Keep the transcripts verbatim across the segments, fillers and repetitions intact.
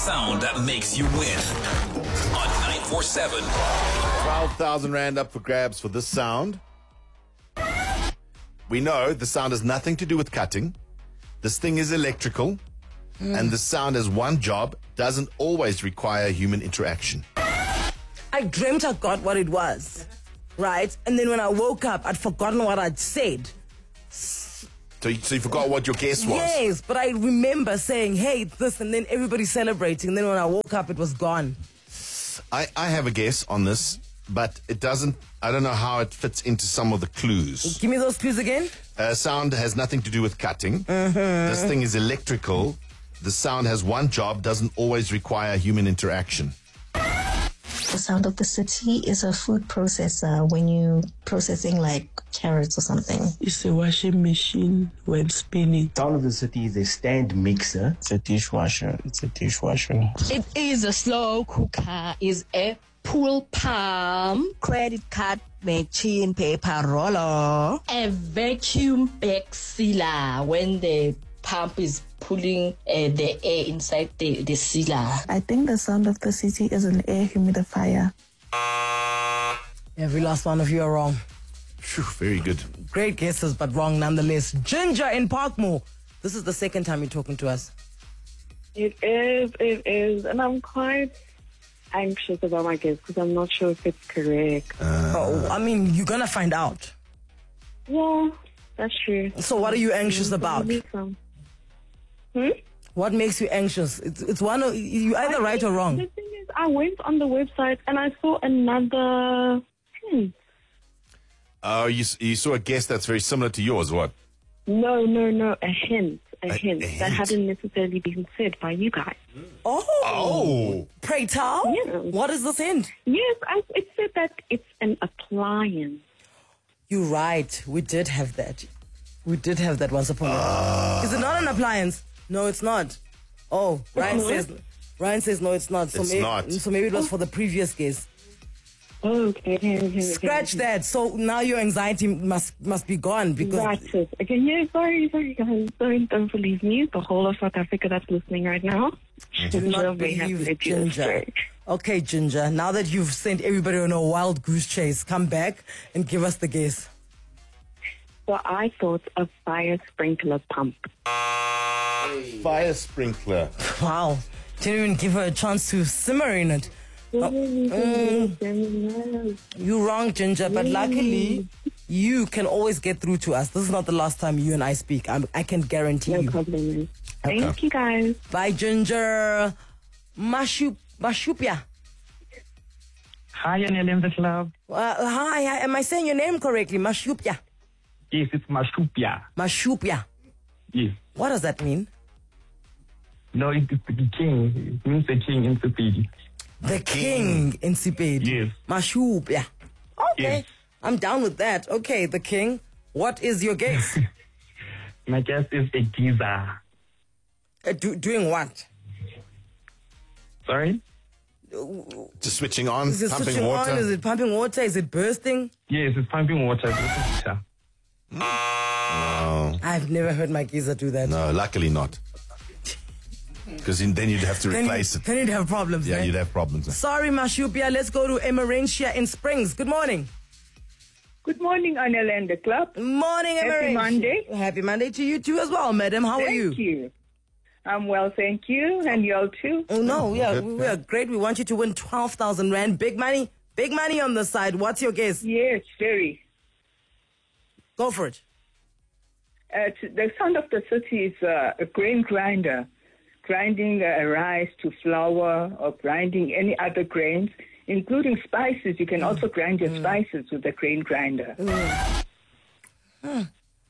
sound that makes you win on nine four seven. twelve thousand Rand up for grabs for this sound. We know the sound has nothing to do with cutting. This thing is electrical. Mm. And the sound has one job, doesn't always require human interaction. I dreamt I got what it was, right? And then when I woke up, I'd forgotten what I'd said. So you, so you forgot what your guess was? Yes, but I remember saying, hey, it's this, and then everybody's celebrating. And then when I woke up, it was gone. I, I have a guess on this, but it doesn't, I don't know how it fits into some of the clues. Give me those clues again. Uh, sound has nothing to do with cutting. Mm-hmm. This thing is electrical. The sound has one job, doesn't always require human interaction. The sound of the city is a food processor when you processing like carrots or something. It's a washing machine when spinning. Sound of the city is a stand mixer. It's a dishwasher. It's a dishwasher. It is a slow cooker. Is a pool palm. Credit card machine, paper roller. A vacuum bag sealer when the pump is pulling uh, the air inside the, the sealer. I think the sound of the city is an air humidifier. Every last one of you are wrong. Phew, very good. Great guesses, but wrong nonetheless. Ginger in Parkmore. This is the second time you're talking to us. It is, it is. And I'm quite anxious about my guess because I'm not sure if it's correct. Uh, oh, I mean, you're going to find out. Yeah, that's true. So what are you anxious about? Hmm? What makes you anxious? It's, it's one of, you either right or wrong. The thing is, I went on the website and I saw another hint. Oh, you, you saw a guess that's very similar to yours, what? No, no, no, a hint. A, a, hint, a hint that hadn't necessarily been said by you guys. Oh. Oh. Pray tell? Yeah. What is this hint? Yes, I, it said that it's an appliance. You're right. We did have that. We did have that once upon a time. Uh. Is it not an appliance? No, it's not. Oh, Ryan no, says Ryan says no, it's not. So it's maybe, not. So maybe it was for the previous guess. Oh, okay. okay, okay Scratch okay. that. So now your anxiety must must be gone because. That's it. Okay, yeah, sorry, sorry, guys. Don't, don't believe me. The whole of South Africa that's listening right now. Do not believe Ginger. Okay, Ginger. Now that you've sent everybody on a wild goose chase, come back and give us the guess. So I thought a fire sprinkler pump. Fire sprinkler. Wow. Didn't even give her a chance to simmer in it. Oh, mm, you're wrong, Ginger, but luckily you can always get through to us. This is not the last time you and I speak. I'm, I can guarantee no you. No problem. Okay. Thank you, guys. Bye, Ginger. Mashup, Mashupia. Hi, Anel in the club. Uh, hi, hi, am I saying your name correctly? Mashupia. Yes, it's Mashupia. Mashupia. Yes. What does that mean? No, it's the king. It means the king in Sepedi. The king in Sepedi. Yes. Mashupia. Okay. Yes. I'm down with that. Okay, the king. What is your guess? My guess is a geyser. Uh, do, doing what? Sorry? Just switching on, is it pumping switching water? On? Is it pumping water? Is it bursting? Yes, it's pumping water. No. I've never heard my geyser do that. No, luckily not. Because then you'd have to replace then, it. Then you'd have problems. Yeah, man. you'd have problems. Sorry, Mashupia. Let's go to Emerentia in Springs. Good morning. Good morning, Anel and the club. Morning, Emerentia. Happy Monday. Happy Monday to you too as well, madam. How thank are you? Thank you. I'm well, thank you. And you all too? Oh, no, yeah, good. we, we are great. We want you to win twelve thousand Rand. Big money. Big money on the side. What's your guess? Yes, very. Go for it. Uh, the sound of the city is uh, a grain grinder. Grinding uh, rice to flour or grinding any other grains, including spices. You can mm. also grind your mm. spices with a grain grinder. Mm. Mm.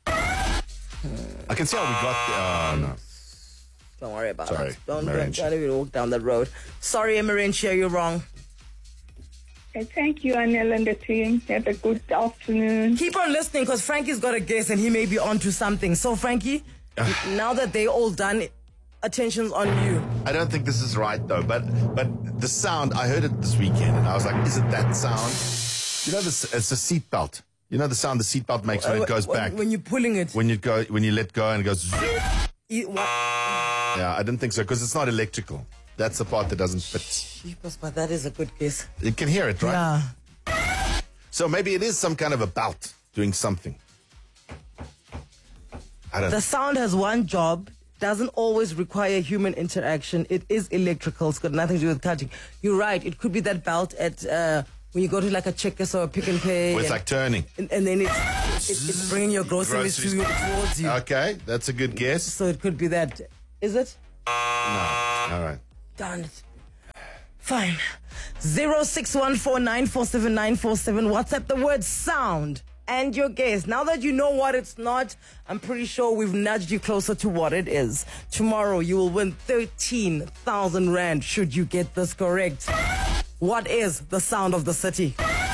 I can see how we got the... Oh, no. Don't worry about Sorry, it. Don't, don't, don't even walk down that road. Sorry, Emerentia, you're wrong. Okay, thank you, Anel and the team. Have a good afternoon. Keep on listening because Frankie's got a guess and he may be onto something. So, Frankie, now that they're all done... Attention's on you. I don't think this is right though, but but the sound, I heard it this weekend and I was like, is it that sound? You know, this, it's a seatbelt. You know the sound the seatbelt makes when it goes when, back? When you're pulling it. When you go, when you let go and it goes... It, yeah, I didn't think so because it's not electrical. That's the part that doesn't fit. Jeepers, but that is a good guess. You can hear it, right? Yeah. So maybe it is some kind of a belt doing something. I don't The sound has one job. Doesn't always require human interaction. It is electrical. It's got nothing to do with cutting. You're right. It could be that belt at uh, when you go to like a Checkers or a Pick and Pay. Where it's and, like turning. And, and then it's, it, it's bringing your groceries, Groceries. To you, towards you. Okay, that's a good guess. So it could be that. Is it? No. All right. Darn it. Fine. zero six one four nine four seven nine four seven. WhatsApp the word sound and your guess. Now that you know what it's not, I'm pretty sure we've nudged you closer to what it is. Tomorrow you will win thirteen thousand rand should you get this correct. What is the sound of the city?